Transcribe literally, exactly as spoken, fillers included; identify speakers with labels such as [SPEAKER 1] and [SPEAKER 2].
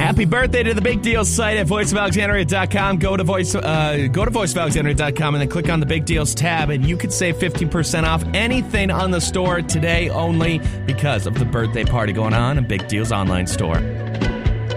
[SPEAKER 1] Happy birthday to the Big Deals site at voice of alexandria dot com. Go to voice uh, go to voice of alexandria dot com and then click on the Big Deals tab, and you could save fifteen percent off anything on the store today only because of the birthday party going on in Big Deals online store.